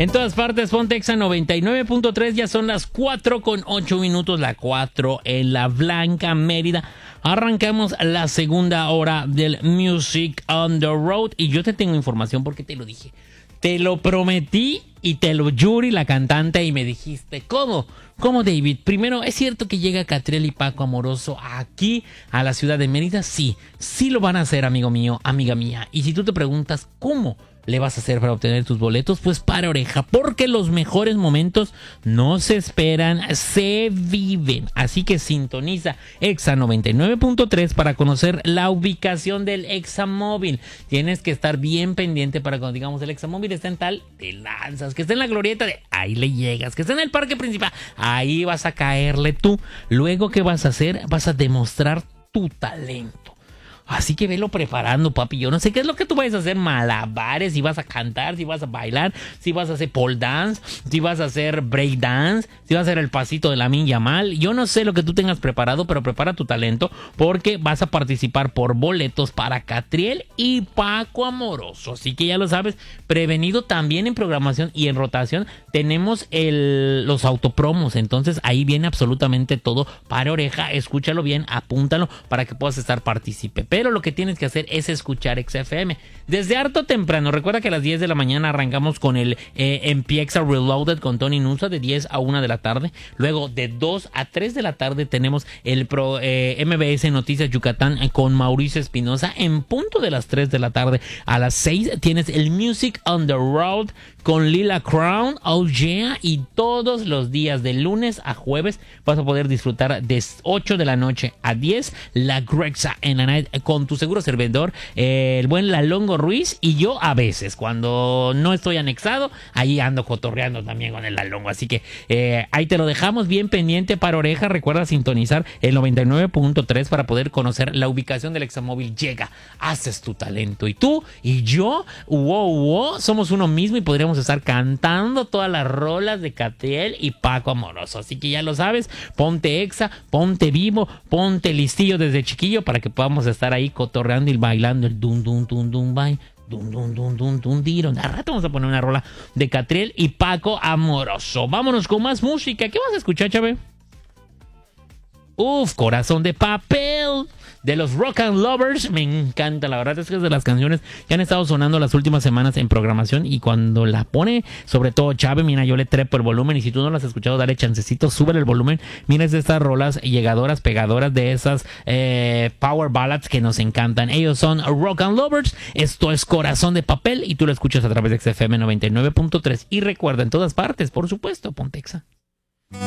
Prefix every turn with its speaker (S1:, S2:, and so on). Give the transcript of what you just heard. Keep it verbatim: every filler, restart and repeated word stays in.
S1: En todas partes, ponte Exa noventa y nueve punto tres. Ya son las cuatro con ocho minutos, la cuatro en la Blanca Mérida. Arrancamos la segunda hora del Music on the Road. Y yo te tengo información porque te lo dije. Te lo prometí y te lo Yuri, la cantante, y me dijiste, ¿cómo? ¿Cómo, David? Primero, ¿es cierto que llega Catriel y Paco Amoroso aquí a la ciudad de Mérida? Sí, sí lo van a hacer, amigo mío, amiga mía. Y si tú te preguntas, ¿cómo le vas a hacer para obtener tus boletos? Pues para oreja, porque los mejores momentos no se esperan, se viven. Así que sintoniza Exa noventa y nueve punto tres para conocer la ubicación del Exa Móvil. Tienes que estar bien pendiente para cuando digamos el Exa Móvil está en tal, te lanzas. Que esté en la glorieta, de ahí le llegas. Que esté en el parque principal, ahí vas a caerle tú. Luego, ¿qué vas a hacer? Vas a demostrar tu talento. Así que velo preparando, papi. Yo no sé qué es lo que tú vas a hacer, malabares, si vas a cantar, si vas a bailar, si vas a hacer pole dance, si vas a hacer break dance, si vas a hacer el pasito de Lamine Yamal. Yo no sé lo que tú tengas preparado, pero prepara tu talento porque vas a participar por boletos para Catriel y Paco Amoroso. Así que ya lo sabes, prevenido. También en programación y en rotación tenemos el, los autopromos. Entonces ahí viene absolutamente todo para oreja. Escúchalo bien, apúntalo para que puedas estar partícipe. Pero lo que tienes que hacer es escuchar Exa F M desde harto temprano. Recuerda que a las diez de la mañana arrancamos con el eh, M P Exa Reloaded con Tony Nusa de diez a una de la tarde. Luego de dos a tres de la tarde tenemos el pro, eh, M B S Noticias Yucatán con Mauricio Espinosa. En punto de las tres de la tarde a las seis tienes el Music on the Road con Lila Crown, oh yeah, y todos los días de lunes a jueves vas a poder disfrutar de ocho de la noche a diez la Grexa en la Night con tu seguro servidor, eh, el buen Lalongo Ruiz, y yo a veces cuando no estoy anexado, ahí ando cotorreando también con el Lalongo, así que eh, ahí te lo dejamos bien pendiente para oreja. Recuerda sintonizar el noventa y nueve punto tres para poder conocer la ubicación del Examóvil. Llega, haces tu talento, y tú y yo, wow, wow, somos uno mismo y podríamos estar cantando todas las rolas de Catriel y Paco Amoroso. Así que ya lo sabes, ponte Exa, ponte vivo, ponte listillo desde chiquillo para que podamos estar ahí cotorreando y bailando el dun dun dun dun bye, dun dun dun dun dun diro. Al rato vamos a poner una rola de Catriel y Paco Amoroso. Vámonos con más música. ¿Qué vas a escuchar, Chave? Uf, Corazón de Papel de los Rock and Lovers. Me encanta, la verdad es que es de las canciones que han estado sonando las últimas semanas en programación, y cuando la pone, sobre todo Chave, mira, yo le trepo el volumen, y si tú no las has escuchado, dale chancecito, sube el volumen. Mira, es de estas rolas llegadoras, pegadoras, de esas eh, power ballads que nos encantan. Ellos son Rock and Lovers, esto es Corazón de Papel, y tú lo escuchas a través de X F M noventa y nueve punto tres, y recuerda, en todas partes, por supuesto, ponte Exa.